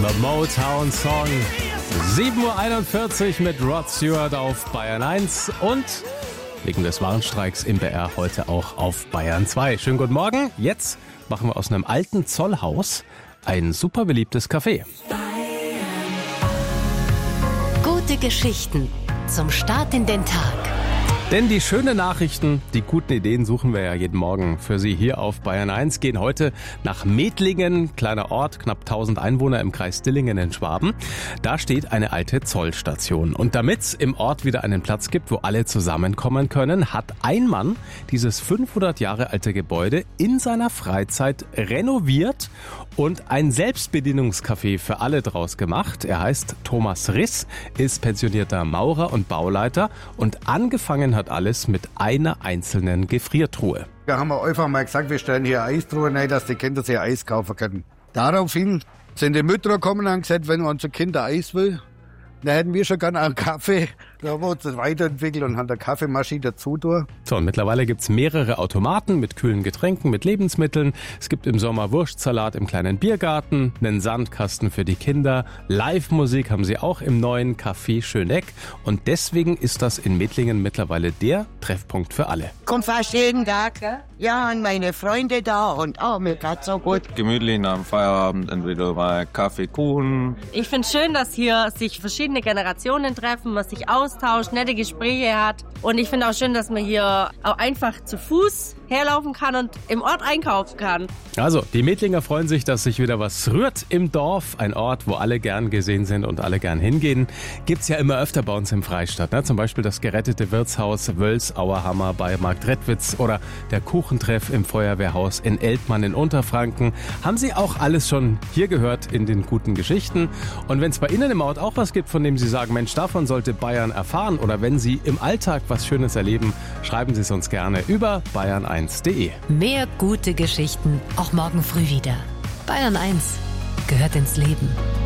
The Motown Song. 7:41 Uhr mit Rod Stewart auf Bayern 1 und wegen des Warnstreiks im BR heute auch auf Bayern 2. Schönen guten Morgen. Jetzt machen wir aus einem alten Zollhaus ein super beliebtes Café. Gute Geschichten zum Start in den Tag. Denn die schönen Nachrichten, die guten Ideen suchen wir ja jeden Morgen für Sie hier auf Bayern 1. Gehen heute nach Methlingen, kleiner Ort, knapp 1000 Einwohner im Kreis Dillingen in Schwaben. Da steht eine alte Zollstation. Und damit es im Ort wieder einen Platz gibt, wo alle zusammenkommen können, hat ein Mann dieses 500 Jahre alte Gebäude in seiner Freizeit renoviert und ein Selbstbedienungscafé für alle draus gemacht. Er heißt Thomas Riss, ist pensionierter Maurer und Bauleiter und angefangen hat alles mit einer einzelnen Gefriertruhe. Da haben wir einfach mal gesagt, wir stellen hier Eistruhe rein, dass die Kinder sich Eis kaufen können. Daraufhin sind die Mütter gekommen und haben gesagt, wenn unser Kind Eis will, dann hätten wir schon gerne einen Kaffee. Da haben wir uns das weiterentwickelt und haben eine Kaffeemaschine dazu tun. So, und mittlerweile gibt's mehrere Automaten mit kühlen Getränken, mit Lebensmitteln. Es gibt im Sommer Wurstsalat im kleinen Biergarten, einen Sandkasten für die Kinder. Live-Musik haben sie auch im neuen Café Schöneck. Und deswegen ist das in Methlingen mittlerweile der Treffpunkt für alle. Kommt fast jeden Tag. Ja, und meine Freunde da und mir geht's so gut. Gemütlich nach dem Feierabend entweder mal Kaffee, Kuchen. Ich finde schön, dass hier sich verschiedene Generationen treffen, man sich austauscht, nette Gespräche hat. Und ich finde auch schön, dass man hier auch einfach zu Fuß herlaufen kann und im Ort einkaufen kann. Also, die Methlinger freuen sich, dass sich wieder was rührt im Dorf. Ein Ort, wo alle gern gesehen sind und alle gern hingehen. Gibt's ja immer öfter bei uns im Freistaat. Ne? Zum Beispiel das gerettete Wirtshaus Wölz-Auerhammer bei Marktredwitz oder der Kuchentreff im Feuerwehrhaus in Eltmann in Unterfranken. Haben Sie auch alles schon hier gehört in den guten Geschichten? Und wenn es bei Ihnen im Ort auch was gibt, von dem Sie sagen, Mensch, davon sollte Bayern erfahren, oder wenn Sie im Alltag was Schönes erleben, schreiben Sie es uns gerne über bayern1.de. Mehr gute Geschichten auch morgen früh wieder. Bayern 1 gehört ins Leben.